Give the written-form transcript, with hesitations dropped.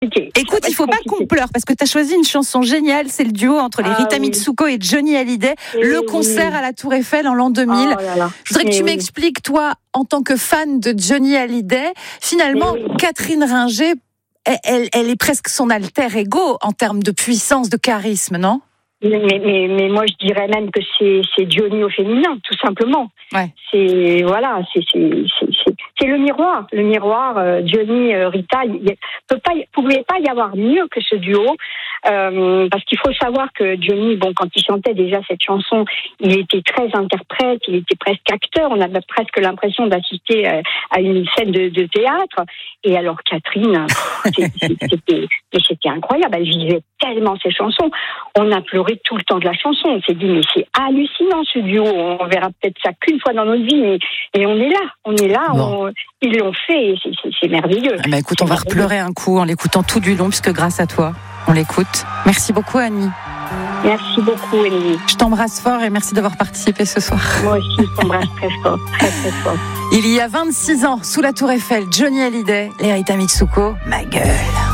Écoute, il faut pas qu'on pleure parce que tu as choisi une chanson géniale, c'est le duo entre les Rita Mitsuko et Johnny Hallyday, le concert à la Tour Eiffel en l'an 2000. Je voudrais que tu m'expliques, toi, en tant que fan de Johnny Hallyday, finalement, Catherine Ringer, elle est presque son alter ego en termes de puissance, de charisme, non ? Mais moi je dirais même que c'est Johnny au féminin, tout simplement. Ouais. C'est le miroir, Johnny, Rita. Il pouvait pas y avoir mieux que ce duo, parce qu'il faut savoir que Johnny, quand il chantait déjà cette chanson, il était très interprète, il était presque acteur. On avait presque l'impression d'assister à une scène de théâtre. Et alors Catherine, c'était incroyable. Elle vivait tellement ses chansons. On a pleuré tout le temps de la chanson. On s'est dit, mais c'est hallucinant ce duo. On verra peut-être ça qu'une fois dans notre vie, mais on est là. Bon. Ils l'ont fait et c'est merveilleux. Ah bah écoute, on va repleurer un coup en l'écoutant tout du long, puisque grâce à toi, on l'écoute. Merci beaucoup, Annie. Merci beaucoup, Annie. Je t'embrasse fort et merci d'avoir participé ce soir. Moi aussi, je t'embrasse très fort, très très fort. Il y a 26 ans, sous la Tour Eiffel, Johnny Hallyday, les Rita Mitsuko, ma gueule.